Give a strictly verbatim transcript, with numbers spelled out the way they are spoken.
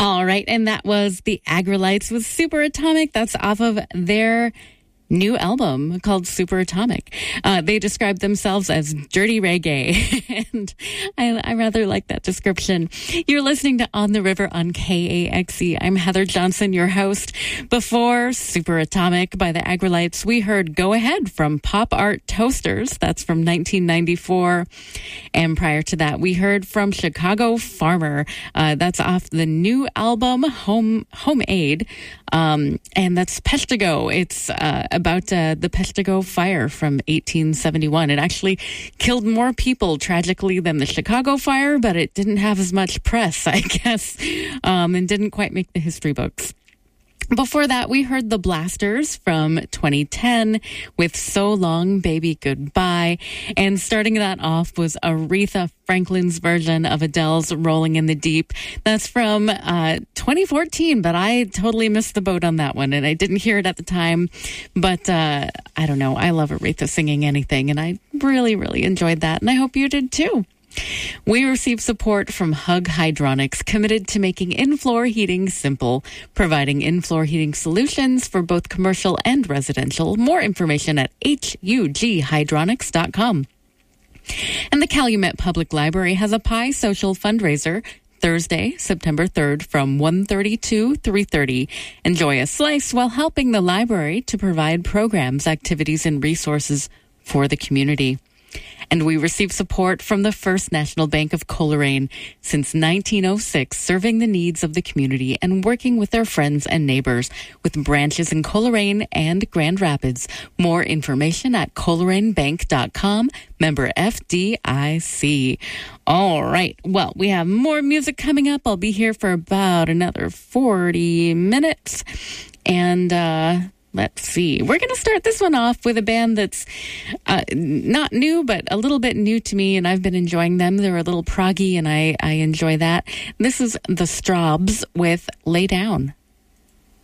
All right, and that was the Aggrolites with Super Atomic. That's off of their new album called Super Atomic. Uh, they describe themselves as dirty reggae, and I, I rather like that description. You're listening to On the River on K A X E. I'm Heather Johnson, your host. Before Super Atomic by the Aggrolites, we heard Go Ahead from Pop Art Toasters. That's from nineteen ninety-four. And prior to that, we heard from Chicago Farmer. Uh, that's off the new album, Home Home Aid. Um, and that's Peshtigo. It's uh, about uh, the Peshtigo fire from eighteen seventy-one. It actually killed more people, tragically, than the Chicago fire, but it didn't have as much press, I guess, um, and didn't quite make the history books. Before that, we heard the Blasters from twenty ten with So Long, Baby, Goodbye. And starting that off was Aretha Franklin's version of Adele's Rolling in the Deep. That's from uh, twenty fourteen, but I totally missed the boat on that one, and I didn't hear it at the time. But uh, I don't know. I love Aretha singing anything, and I really, really enjoyed that, and I hope you did too. We receive support from Hug Hydronics, committed to making in-floor heating simple, providing in-floor heating solutions for both commercial and residential. More information at hug hydronics dot com. And the Calumet Public Library has a Pie Social fundraiser Thursday, September third from one thirty to three thirty. Enjoy a slice while helping the library to provide programs, activities, and resources for the community. And we receive support from the First National Bank of Coleraine since nineteen oh six, serving the needs of the community and working with their friends and neighbors with branches in Coleraine and Grand Rapids. More information at coleraine bank dot com, member F D I C. All right. Well, we have more music coming up. I'll be here for about another forty minutes. And, uh, let's see. We're going to start this one off with a band that's uh, not new, but a little bit new to me, and I've been enjoying them. They're a little proggy, and I, I enjoy that. This is the Straubs with Lay Down.